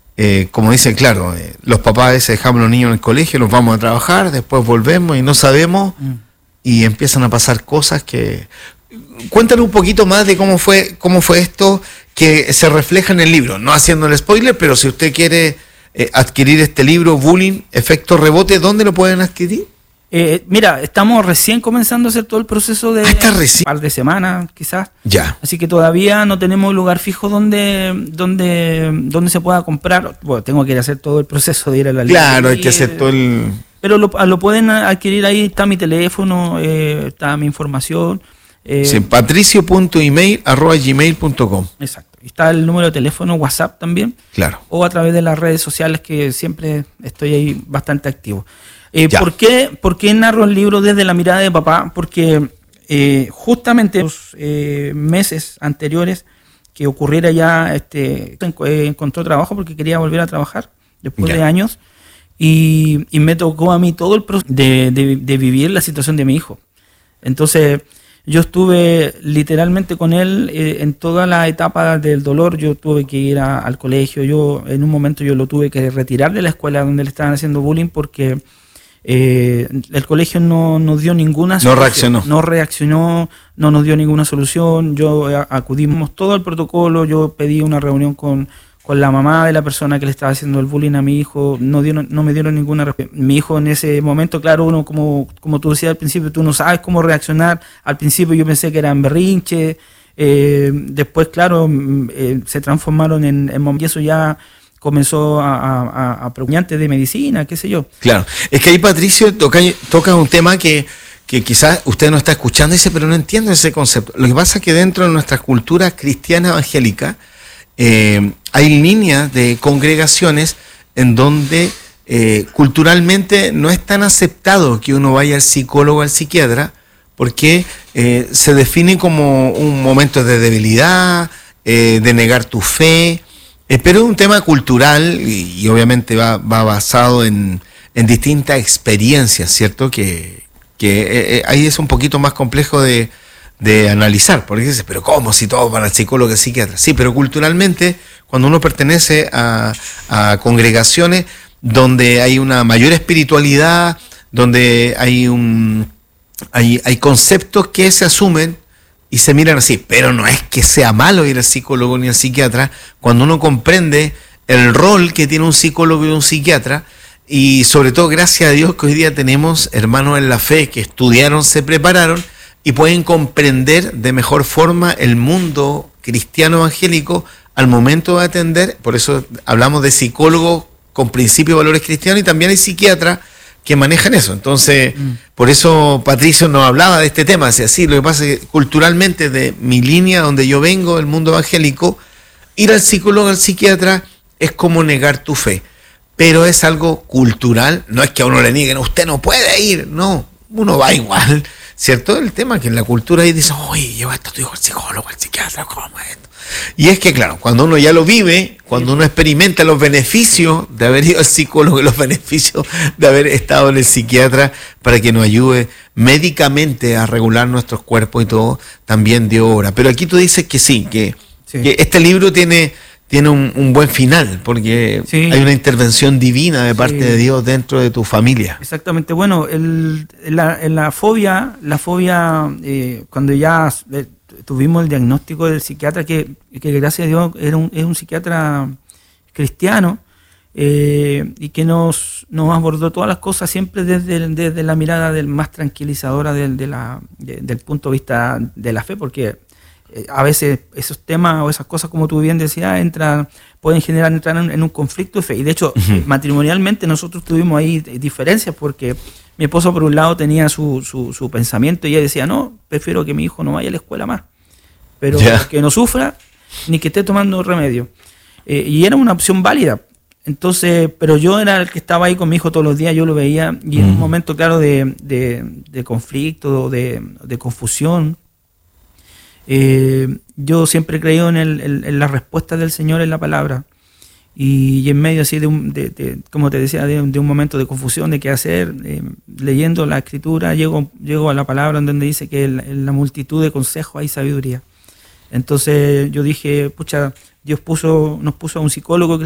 como dicen, claro, los papás a veces dejamos a los niños en el colegio, nos vamos a trabajar, después volvemos y no sabemos, y empiezan a pasar cosas que... Cuéntanos un poquito más de cómo fue esto que se refleja en el libro, no haciendo el spoiler, pero si usted quiere adquirir este libro, Bullying, Efecto Rebote, ¿dónde lo pueden adquirir? Mira, estamos recién comenzando a hacer todo el proceso de un par de semanas, quizás. Ya. Así que todavía no tenemos un lugar fijo donde se pueda comprar. Bueno, tengo que ir a hacer todo el proceso de ir a la librería. Claro, hay que hacer todo el... Pero lo pueden adquirir ahí, está mi teléfono, está mi información. Sí, patricio.email@gmail.com. Exacto. Está el número de teléfono, WhatsApp también. Claro. O a través de las redes sociales, que siempre estoy ahí bastante activo. ¿Por qué narro el libro desde la mirada de papá? Porque justamente los meses anteriores que ocurriera ya, encontró trabajo porque quería volver a trabajar después de años, y me tocó a mí todo el proceso de vivir la situación de mi hijo. Entonces yo estuve literalmente con él en toda la etapa del dolor. Yo tuve que ir al colegio. En un momento yo lo tuve que retirar de la escuela donde le estaban haciendo bullying porque el colegio no nos dio ninguna solución. No reaccionó, no nos dio ninguna solución. Acudimos todo el protocolo. Yo pedí una reunión con la mamá de la persona que le estaba haciendo el bullying a mi hijo. No me dieron ninguna respuesta. Mi hijo en ese momento, claro, uno como tú decías al principio, tú no sabes cómo reaccionar. Al principio yo pensé que eran berrinches, después claro, se transformaron en y eso ya comenzó a preguntantes de medicina, qué sé yo. Claro, es que ahí Patricio toca un tema que quizás usted no está escuchando y dice, pero no entiendo ese concepto. Lo que pasa es que dentro de nuestra cultura cristiana evangélica hay líneas de congregaciones en donde culturalmente no es tan aceptado que uno vaya al psicólogo o al psiquiatra, porque se define como un momento de debilidad, de negar tu fe, pero es un tema cultural y obviamente va basado en distintas experiencias, ¿cierto? Que ahí es un poquito más complejo de analizar, porque dices, pero ¿cómo si todos van al psicólogo y al psiquiatra? Sí, pero culturalmente, cuando uno pertenece a congregaciones donde hay una mayor espiritualidad, donde hay conceptos que se asumen y se miran así, pero no es que sea malo ir al psicólogo ni al psiquiatra, cuando uno comprende el rol que tiene un psicólogo y un psiquiatra, y sobre todo gracias a Dios que hoy día tenemos hermanos en la fe que estudiaron, se prepararon y pueden comprender de mejor forma el mundo cristiano evangélico al momento de atender. Por eso hablamos de psicólogos con principios y valores cristianos, y también hay psiquiatras que manejan eso. Entonces, por eso Patricio nos hablaba de este tema. Decía, sí, lo que pasa es que culturalmente, de mi línea donde yo vengo, el mundo evangélico, ir al psicólogo, al psiquiatra, es como negar tu fe. Pero es algo cultural, no es que a uno le nieguen, usted no puede ir, no, uno va igual, ¿cierto? El tema es que en la cultura ahí dice, oye, lleva esto tu hijo al psicólogo, al psiquiatra, ¿cómo es esto? Y es que, claro, cuando uno ya lo vive, cuando uno experimenta los beneficios de haber ido al psicólogo y los beneficios de haber estado en el psiquiatra para que nos ayude médicamente a regular nuestros cuerpos y todo, también dio obra. Pero aquí tú dices que sí, que este libro tiene un buen final, porque hay una intervención divina de parte de Dios dentro de tu familia. Exactamente. Bueno, la fobia, cuando ya tuvimos el diagnóstico del psiquiatra, que gracias a Dios es un psiquiatra cristiano, y que nos abordó todas las cosas siempre desde la mirada más tranquilizadora del punto de vista de la fe, porque a veces esos temas o esas cosas, como tú bien decías, pueden entrar en un conflicto de fe. Y de hecho, matrimonialmente nosotros tuvimos ahí diferencias, porque mi esposo por un lado tenía su pensamiento y ella decía, no, prefiero que mi hijo no vaya a la escuela más, pero que no sufra ni que esté tomando remedio. Y era una opción válida. Entonces, pero yo era el que estaba ahí con mi hijo todos los días, yo lo veía, y en un momento claro de conflicto, de confusión, yo siempre he creído en la respuesta del Señor en la palabra, y en medio así como te decía, de un momento de confusión de qué hacer, leyendo la escritura llego a la palabra en donde dice que en la multitud de consejos hay sabiduría. Entonces yo dije, pucha, Dios nos puso a un psicólogo